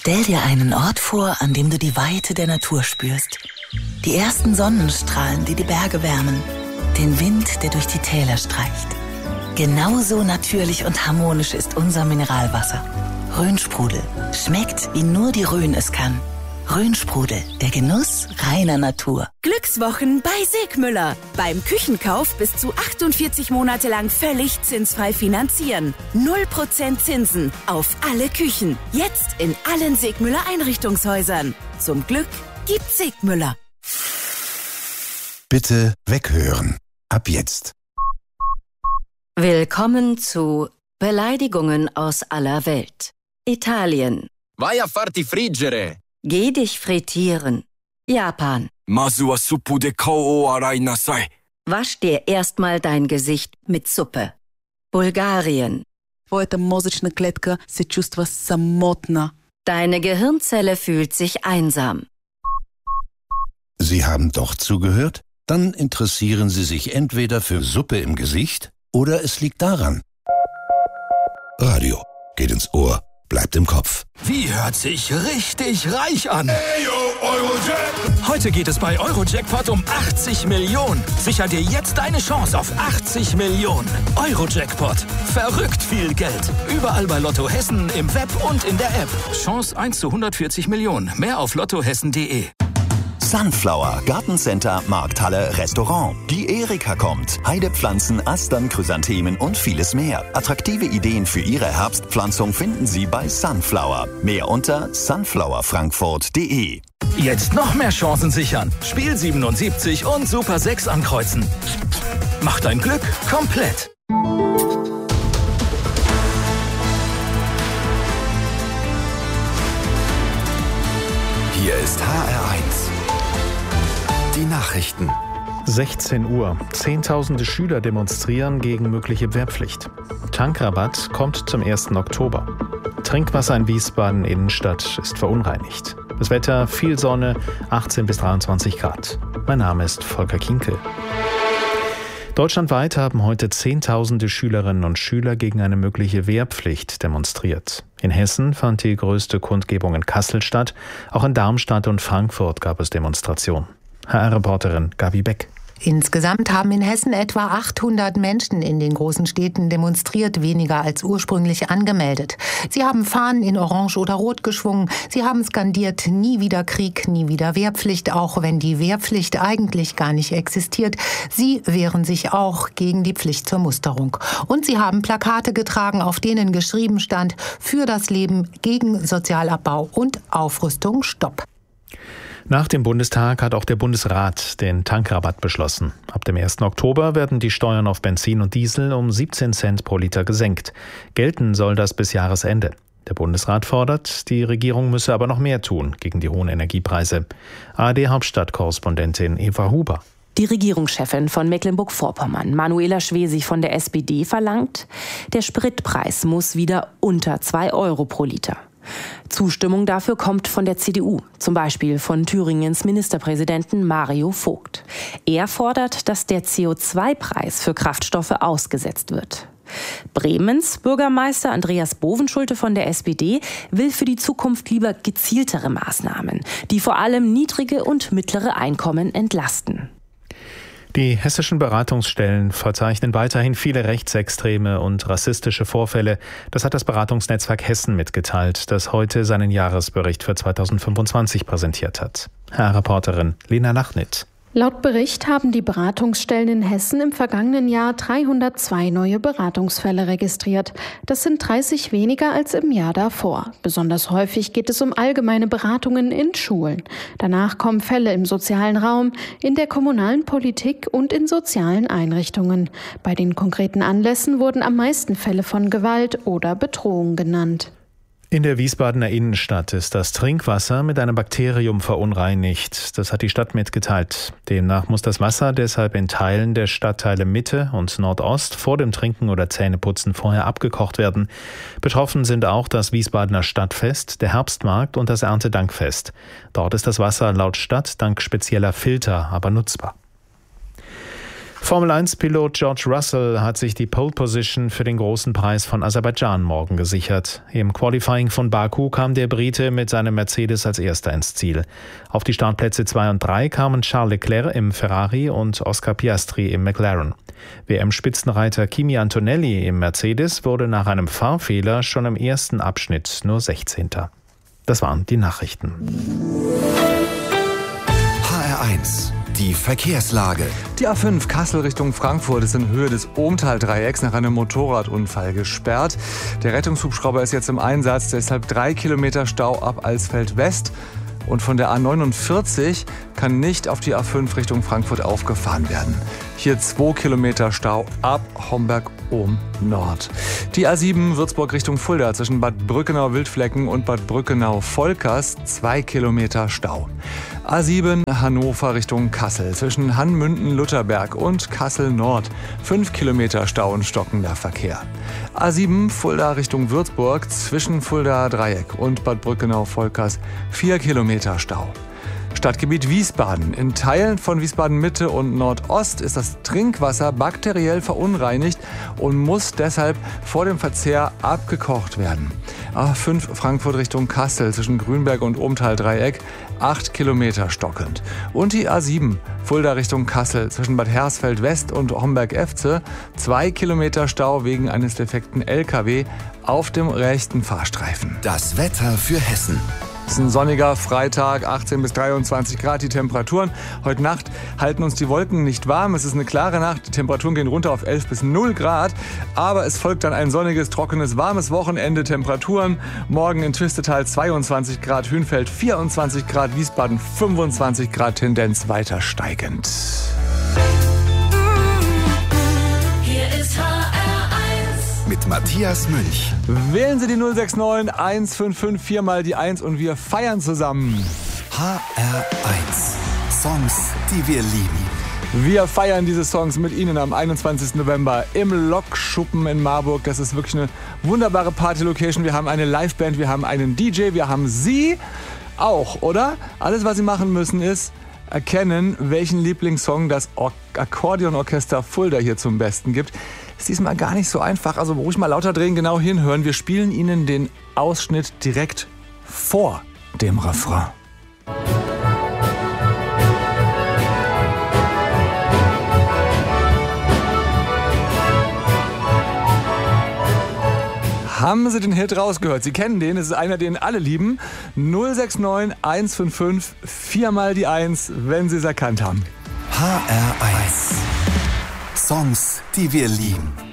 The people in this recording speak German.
Stell dir einen Ort vor, an dem du die Weite der Natur spürst. Die ersten Sonnenstrahlen, die die Berge wärmen. Den Wind, der durch die Täler streicht. Genauso natürlich und harmonisch ist unser Mineralwasser. Rhönsprudel. Schmeckt, wie nur die Rhön es kann. Rhönsprudel, der Genuss reiner Natur. Glückswochen bei Segmüller. Beim Küchenkauf bis zu 48 Monate lang völlig zinsfrei finanzieren. 0% Zinsen auf alle Küchen. Jetzt in allen Segmüller Einrichtungshäusern. Zum Glück gibt's Segmüller. Bitte weghören. Ab jetzt. Willkommen zu Beleidigungen aus aller Welt. Italien. Vai a farti friggere. Geh dich frittieren. Japan. Masu wa suppu de kou o arai nasai. Wasch dir erstmal dein Gesicht mit Suppe. Bulgarien. Твоята мозъчна клетка се чувства самотна. Deine Gehirnzelle fühlt sich einsam. Sie haben doch zugehört? Dann interessieren Sie sich entweder für Suppe im Gesicht oder es liegt daran. Radio geht ins Ohr, bleibt im Kopf. Wie hört sich richtig reich an? Hey, yo, Eurojackpot. Heute geht es bei Eurojackpot um 80 Millionen. Sicher dir jetzt deine Chance auf 80 Millionen. Eurojackpot. Verrückt viel Geld. Überall bei Lotto Hessen, im Web und in der App. Chance 1 zu 140 Millionen. Mehr auf lottohessen.de. Sunflower, Gartencenter, Markthalle, Restaurant. Die Erika kommt. Heidepflanzen, Astern, Chrysanthemen und vieles mehr. Attraktive Ideen für Ihre Herbstpflanzung finden Sie bei Sunflower. Mehr unter sunflowerfrankfurt.de. Jetzt noch mehr Chancen sichern. Spiel 77 und Super 6 ankreuzen. Mach dein Glück komplett. Hier ist HR1. Die Nachrichten. 16 Uhr. Zehntausende Schüler demonstrieren gegen mögliche Wehrpflicht. Tankrabatt kommt zum 1. Oktober. Trinkwasser in Wiesbaden Innenstadt ist verunreinigt. Das Wetter, viel Sonne, 18 bis 23 Grad. Mein Name ist Volker Kinkel. Deutschlandweit haben heute Zehntausende Schülerinnen und Schüler gegen eine mögliche Wehrpflicht demonstriert. In Hessen fand die größte Kundgebung in Kassel statt. Auch in Darmstadt und Frankfurt gab es Demonstrationen. HR-Reporterin Gabi Beck. Insgesamt haben in Hessen etwa 800 Menschen in den großen Städten demonstriert, weniger als ursprünglich angemeldet. Sie haben Fahnen in Orange oder Rot geschwungen. Sie haben skandiert, nie wieder Krieg, nie wieder Wehrpflicht, auch wenn die Wehrpflicht eigentlich gar nicht existiert. Sie wehren sich auch gegen die Pflicht zur Musterung. Und sie haben Plakate getragen, auf denen geschrieben stand: Für das Leben, gegen Sozialabbau und Aufrüstung, Stopp. Nach dem Bundestag hat auch der Bundesrat den Tankrabatt beschlossen. Ab dem 1. Oktober werden die Steuern auf Benzin und Diesel um 17 Cent pro Liter gesenkt. Gelten soll das bis Jahresende. Der Bundesrat fordert, die Regierung müsse aber noch mehr tun gegen die hohen Energiepreise. ARD-Hauptstadtkorrespondentin Eva Huber. Die Regierungschefin von Mecklenburg-Vorpommern, Manuela Schwesig von der SPD, verlangt, der Spritpreis muss wieder unter 2 Euro pro Liter. Zustimmung dafür kommt von der CDU, zum Beispiel von Thüringens Ministerpräsidenten Mario Vogt. Er fordert, dass der CO2-Preis für Kraftstoffe ausgesetzt wird. Bremens Bürgermeister Andreas Bovenschulte von der SPD will für die Zukunft lieber gezieltere Maßnahmen, die vor allem niedrige und mittlere Einkommen entlasten. Die hessischen Beratungsstellen verzeichnen weiterhin viele rechtsextreme und rassistische Vorfälle. Das hat das Beratungsnetzwerk Hessen mitgeteilt, das heute seinen Jahresbericht für 2025 präsentiert hat. HR-Reporterin Lena Lachnit. Laut Bericht haben die Beratungsstellen in Hessen im vergangenen Jahr 302 neue Beratungsfälle registriert. Das sind 30 weniger als im Jahr davor. Besonders häufig geht es um allgemeine Beratungen in Schulen. Danach kommen Fälle im sozialen Raum, in der kommunalen Politik und in sozialen Einrichtungen. Bei den konkreten Anlässen wurden am meisten Fälle von Gewalt oder Bedrohung genannt. In der Wiesbadener Innenstadt ist das Trinkwasser mit einem Bakterium verunreinigt. Das hat die Stadt mitgeteilt. Demnach muss das Wasser deshalb in Teilen der Stadtteile Mitte und Nordost vor dem Trinken oder Zähneputzen vorher abgekocht werden. Betroffen sind auch das Wiesbadener Stadtfest, der Herbstmarkt und das Erntedankfest. Dort ist das Wasser laut Stadt dank spezieller Filter aber nutzbar. Formel-1-Pilot George Russell hat sich die Pole-Position für den großen Preis von Aserbaidschan morgen gesichert. Im Qualifying von Baku kam der Brite mit seinem Mercedes als Erster ins Ziel. Auf die Startplätze 2 und 3 kamen Charles Leclerc im Ferrari und Oscar Piastri im McLaren. WM-Spitzenreiter Kimi Antonelli im Mercedes wurde nach einem Fahrfehler schon im ersten Abschnitt nur 16. Das waren die Nachrichten. HR1, die Verkehrslage. Die A5 Kassel Richtung Frankfurt ist in Höhe des Ohmtal-Dreiecks nach einem Motorradunfall gesperrt. Der Rettungshubschrauber ist jetzt im Einsatz, deshalb 3 Kilometer Stau ab Alsfeld West. Und von der A49 kann nicht auf die A5 Richtung Frankfurt aufgefahren werden. Hier 2 Kilometer Stau ab Homberg-Ohm-Nord. Die A7 Würzburg Richtung Fulda zwischen Bad Brückenau-Wildflecken und Bad Brückenau-Volkers 2 Kilometer Stau. A7 Hannover Richtung Kassel zwischen Hannmünden-Lutherberg und Kassel-Nord 5 Kilometer Stau und stockender Verkehr. A7 Fulda Richtung Würzburg zwischen Fulda-Dreieck und Bad Brückenau-Volkers 4 Kilometer Stau. Stadtgebiet Wiesbaden. In Teilen von Wiesbaden-Mitte und Nordost ist das Trinkwasser bakteriell verunreinigt und muss deshalb vor dem Verzehr abgekocht werden. A5 Frankfurt Richtung Kassel zwischen Grünberg und Ohmtal-Dreieck 8 Kilometer stockend. Und die A7 Fulda Richtung Kassel zwischen Bad Hersfeld West und Homberg-Efze 2 Kilometer Stau wegen eines defekten LKW auf dem rechten Fahrstreifen. Das Wetter für Hessen. Es ist ein sonniger Freitag, 18 bis 23 Grad die Temperaturen. Heute Nacht halten uns die Wolken nicht warm. Es ist eine klare Nacht. Die Temperaturen gehen runter auf 11 bis 0 Grad. Aber es folgt dann ein sonniges, trockenes, warmes Wochenende. Temperaturen morgen in Twistetal 22 Grad, Hünfeld 24 Grad, Wiesbaden 25 Grad, Tendenz weiter steigend. Mit Matthias Münch. Wählen Sie die 069 155 4 mal die 1 und wir feiern zusammen. HR1. Songs, die wir lieben. Wir feiern diese Songs mit Ihnen am 21. November im Lokschuppen in Marburg. Das ist wirklich eine wunderbare Party-Location. Wir haben eine Liveband, wir haben einen DJ, wir haben Sie auch, oder? Alles, was Sie machen müssen, ist erkennen, welchen Lieblingssong das Akkordeonorchester Fulda hier zum Besten gibt. Ist diesmal gar nicht so einfach, also ruhig mal lauter drehen, genau hinhören. Wir spielen Ihnen den Ausschnitt direkt vor dem Refrain. Haben Sie den Hit rausgehört? Sie kennen den, es ist einer, den alle lieben. 069 155 4 mal die 1, wenn Sie es erkannt haben. HR1. Songs, die wir lieben.